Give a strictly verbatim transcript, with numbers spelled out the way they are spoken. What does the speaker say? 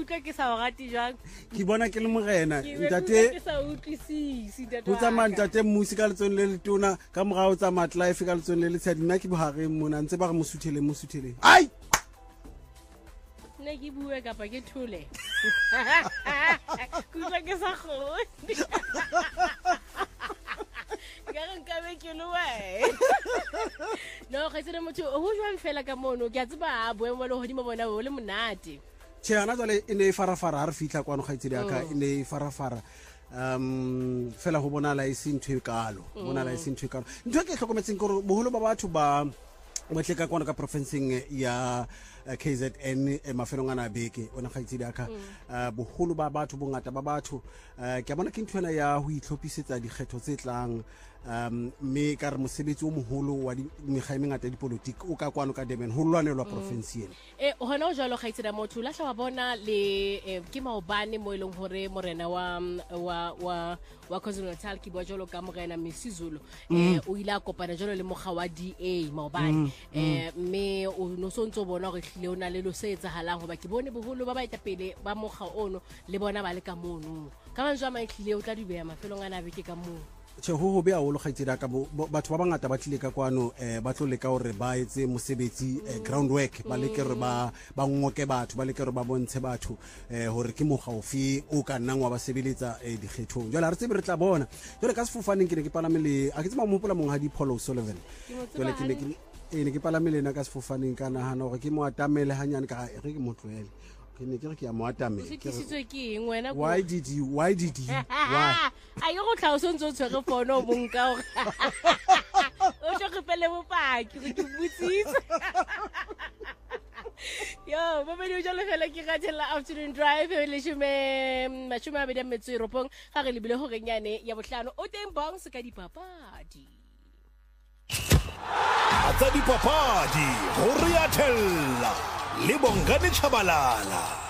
utlwa ke sa o rate jwang ke bona ke le morena ntate ke sa utlwisisi ntate o tsamaya ntate Mmusi ka letsong le le tona ka morao tsa Matlife ka letsong le le tshedi nna ke bohareng mona ntse ba re mosutheleng mosutheleng ai ne ke bue kapa ke thole ke utlwa ke sa kgone ka re nka be ke loe no ga tsena motho o jwang fela ka mono ke a tseba boemo le hodimo bona o le monate tjhe ana jwale e ne e farafara ha re fihla kwano kgaitsedi aka e ne e farafara um fela ho bona la ise ntho e kalo bona la ise ntho e kalo ntho ke hlokometseng gore boholo ba batho ba botle ka kwano ka provinceng ya K Z N e mafelong ana beke ona kgaitsedi aka boholo ba batho bongata ba batho ke bona ke nthwana ya ho itlhophisetsa dikgetho tse tlang um me ka re mosebetsi o moholo wa mekga e mengata ya dipolotiki o ka kwano ka Durban ho lwanelwa province ena e hona o jalo kgaitsedi motho la hla wa bona le ke maobane mo ileng hore morena wa wa wa wa KwaZulu-Natal ke bua jalo ka morena Misizulu eh o ile a kopana jalo le mogga wa D A maobane eh me o no sontso bona gore hlile ona le lo se etsahalang hoba ke bone boholo ba ba etapele ba mogga ono le bona ba le ka mono ka manjwa ma hlile o tla di beya mafelong ana beke ka mono tjhe ho ho be a o lo kgaitsedi ka batho ba bangata ba tlile ka kwano eh ba tlo leka hore ba etse mosebetsi groundwork ba leke re ba ba ngoke batho ba leke re ba bontshe batho eh hore ke mogga ofe o ka nnang wa ba sebeletsa dikgethong jwale re tsebe re tla bona jwale ka sefofaneng ke ne ke palame le a ke tsema mo hopola mong ha di Paulo Sullivan jwale ke ne ke e ne ke palame le na ka sefofaneng ka nahana hore ke mo atamele hanyane ka re ke motloele ke ne ke re ke ya mo atamela why did you why did you why a yo go tlhaoso ntse o tshwere fono mo nka o o tlo go pele mo paki re ke butsitse yo ba bedi o jalo fela ke gatela afternoon drive le shume mashuma ba di metso ropong ga re lebile ho renyane ya bohlano o teng bong se ka dipapadi tsa dipapadi ho re ya thella le Bongani Chabalala.